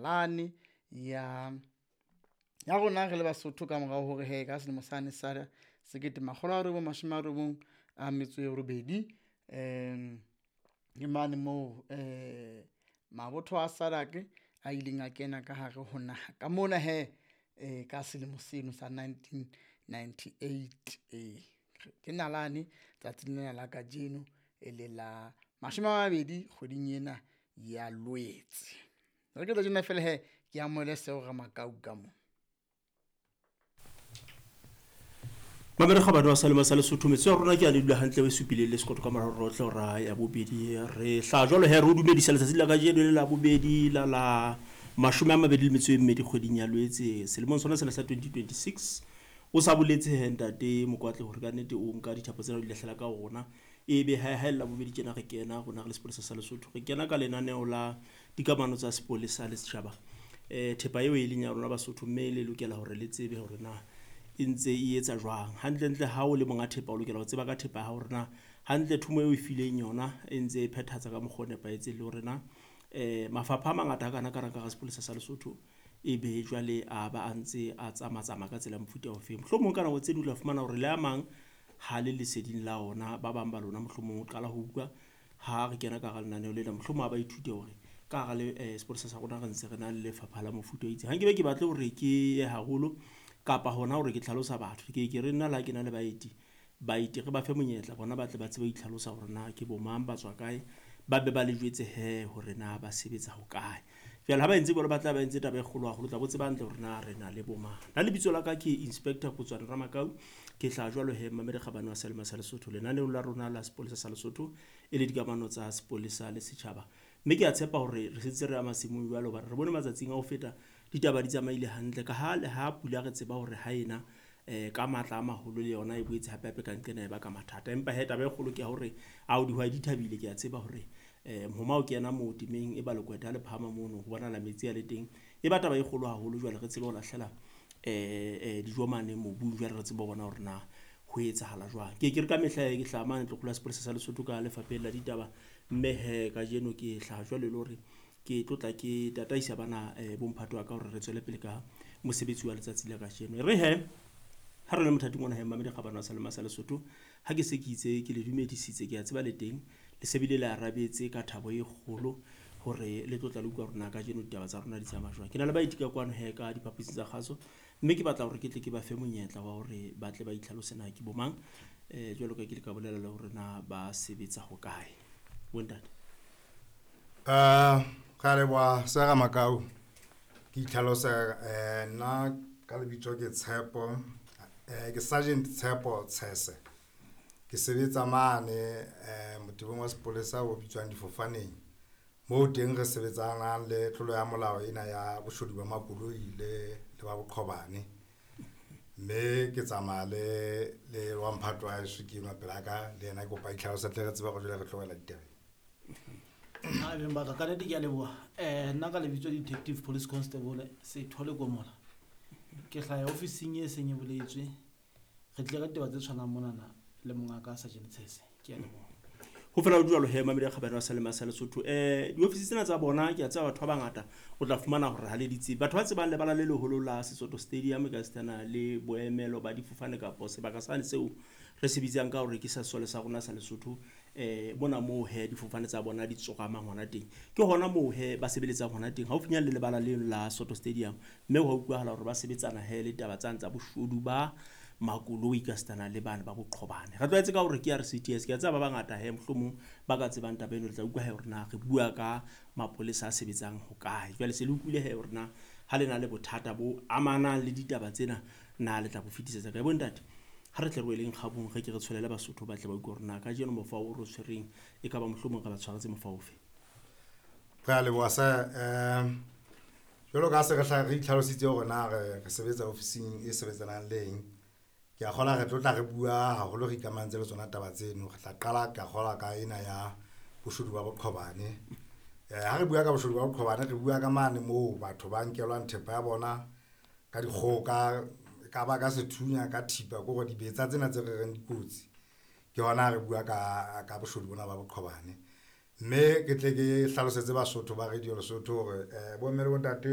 nalane ya rona re le Basotho ka morao hore he ka selemo sane sa 1998 ke mane moo mabotho a Sadake a ileng a kena ka hare ho naha ka mona he ka selemo seno sa 1998 ke nalane tsatsi lena la kajeno e le la 20 kgweding ena ya Loetse. Re ke tsena fela he ke amohele seo Ramakau ka mo Mamere khabano wa salema sa Lesotho metso ya rona ke a le dula hantle we supile le sekoto ka marotlo ra ya bobedi re hla jwalo he re dumedisa letsatsi la kajeno le la bobedi la 22 kgweding ya Loetse selemong sona se la 2026 o sa boletse he ntate mokwatle hore ka nnete o nka dithapo tsena di lehlela ka rona ebe ha la bobedi tsena re kena go na le sepolesa sa Lesotho re kena ka lenaneo la dikamano tsa sepolesa le setjhaba thepa eo e leng ya rona Basotho mme le lokela hore le tsebe hore na intse e etsa jwang hantle ha o le monga thepa o lokela ho tseba ka thepa ha hore na hantle thumo eo e fileng yona e ntse e phethatsa ka mokgone pa etse le hore na mafapha a mangata kana ka sepolesa sa Lesotho e be jwale a ba antse a tsama ka tsela mofuta o fe mohlomong kana o tse dula fumana hore le a mang ha le leseding la ona ba bang ba lona mohlomong o qala ho utlwa ha re kena ka ga lenaneo lena mohlomong ba ithute hore ka ga le sepolesa sa rona re ntse re na le lefapha la mofuta o itse ha ke batle hore ke ye haholo kapa hona hore ke tlhalosa batho ke re nna la ke na le baeti re ba fe monyetla bona ba tle ba tsebe itlhalosa hore na ke bo mang ba tswa kae ba be ba le jwetse he hore na ba sebetsa ho kae jwale ha ba entse bona ba tla ba entse taba e kgolo haholo tla botse ba ntle hore na re na le bo mang la lebitso la ka ke Inspector Kutswana Ramakau ke hla jwalo he Mamere Khabane wa Selma sa Lesotho lenaneo la rona la sepolesa sa Lesotho e le dikamano tsa sepolesa le setjhaba mme ke a tshepa hore re setse re amasimong jwalo ba re bone matsatsing a ho feta ditaba di tsamaile hantle ka ha le ha pula re tseba hore ha ena ka matla a maholo le yona e boetse hape ka nqena e ba ka mathata empa he taba e kgolo ke hore a o dihwai di thabile ke a tseba hore mohoma o kena mo timeng e ba lekweta le phama mono ho bona la metsi a le teng e ba taba e kgolo haholo jwale re tsebe ho lahlela dijomane mobu jwale re tsebe bona hore na ho etsahala jwang ke re ka mehla ke hlama ntlo kula sepolesa sa Lesotho ka lefapeng la ditaba mme he ka jeno ke hla jwale le hore ke tlotla ke tataisa bana bomphato wa ka hore re tswele pele ka mosebetsi wa letsatsi la kajeno re he ha re le mothating ona he Mamere Khabane wa Selma sa Lesotho ha ke se ke itse ke le dumedisitse ke a tseba le teng le sebile la rabetse ka thabo e kgolo hore le tlotla le utlwa rona ka jeno ditaba tsa rona di tsamaya jwang ke na le baiti ka kwano he ka dipapatsi tsa kgaso mme ke batla hore ke tle ke ba fe monyetla wa hore ba tle ba itlhalose na ke bomang jwalo ka ke le ka bolela le hore na ba sebetsa ho kae bontate ka le bua sa Ramakau ke itlhalosa nna ka lebitso ke Tshepo ke Sergeant Tshepo Tshese ke sebetsa mane motibong wa sepolesa o bitswang Difofaneng mo teng re sebetsang le tlolo ya molao ena ya boshodu ba makoloi le ba boqhobane mme ke tsamaya le wa mphato wa sekema pelaka le yena go pa itlhalosa tle re tseba go jela re tlogela ditaba ha be mba ka nete ke a leboa nna ka lebitso Detective Police Constable se thole Komola ke hla ya ofising e senye boletswe re tle ka teba tse tshwanang monana le mongaka Sergeant Tshese ke a leboa ho fela o jwalo he Mamere Khabane wa Selma sa Lesotho di ofisi tsena tsa bona ke a tsaya batho ba bangata o tla fumana hore ha le ditse batho ba tsebang le bala le leholo la Sesotho Stadium ka stana le boemelo ba difofane ka pose ba ka sane seo re se bitsang ka hore ke sa sole sa rona sa Lesotho bona mo he difofane tsa bona di tsogama hona teng ke hona mo he ba sebeletsa hona teng ha o finya le lebala le la Sesotho Stadium mme ho utlwahala hore ba sebetsana he le taba tsa boshodu ba makoloi ka stana le bana ba boqhobane re tlwaetse ka hore ke RCTS ke a tsaba ba bangata he mohlomong ba ka tsebang taba eno le tla utlwa he hore na re bua ka mapolesa a sebetsang ho kae jwale se le utlwile he hore na ha le na le bothata bo amana le ditaba tsena na le tla bo fetisetsa ka bontate ha re tle re leng kgabong ge ke re tshwelele Basotho ba tle ba utlwa hore na ka jeno mofa o ro tshwereng e ka ba mohlomong ka ba tshwaretse mofa ofe ka le bua sa jolo ka se re hla re itlhalositse hore na re sebetsa ofising e sebetsanang leng ke a gola re tlotla re bua haholo re ikamantse le tsona taba tseno re tla qala ka gola ka ena ya boshodu ba boqhobane ha re bua ka boshodu ba boqhobane re bua ka mane mo batho ba nkelwang thepa ya bona ka dikgoka ka ba ka sethunya ka thipa go go dibetsa tsena tse re reng dikotsi ke hona re bua ka boshodu bona ba boqhobane mme ke tle ke hlalosetse Basotho ba Radio Lesotho hore bo mmele bontate